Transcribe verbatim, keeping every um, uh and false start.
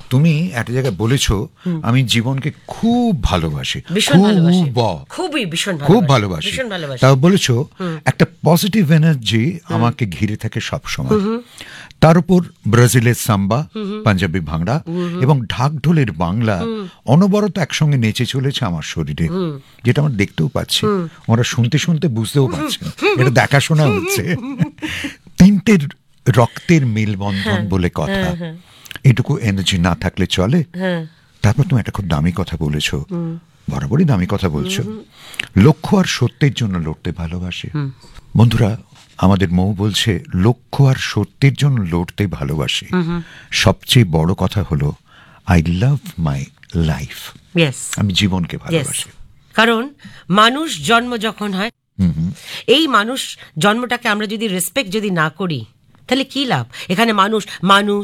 তুমি একটা জায়গায় বলেছো আমি জীবনকে খুব ভালোবাসি, ভীষণ ভালোবাসি, খুব খুবই ভীষণ খুব ভালোবাসি, ভীষণ ভালোবাসি। তাও বলেছো একটা পজিটিভ এনার্জি আমাকে ঘিরে থাকে সব সময়। তার উপর ব্রাজিলের সাম্বা, পাঞ্জাবি ভাংড়া এবং ঢাক ঢোলের বাংলা অনবরত একসঙ্গে নেচে চলেছে আমার শরীরে, যেটা আমরা দেখতেও পাচ্ছি, ওরা শুনতে শুনতে বুঝতেও পারছে, এটা দেখাশোনা হচ্ছে। তিনটের রক্তের মেলবন্ধন বলে কথা, এটুকু এনার্জি না থাকলে চলে? তারপর তুমি একটা খুব দামি কথা বলেছো, বরাবরই দামি কথা বলছো, লক্ষ্য আর সত্যের জন্য লড়তে ভালোবাসে। বন্ধুরা, আমাদের মৌ বলছে লক্ষ্য আর সত্যের জন্য লড়তে ভালোবাসে। সবচেয়ে বড় কথা হলো আই লাভ মাই লাইফ, আমি জীবনকে ভালোবাসি। কারণ মানুষ জন্ম যখন হয়, এই মানুষ জন্মটাকে আমরা যদি রেসপেক্ট যদি না করি, তাহলে কি লাভ? এখানে মানুষ মানুষ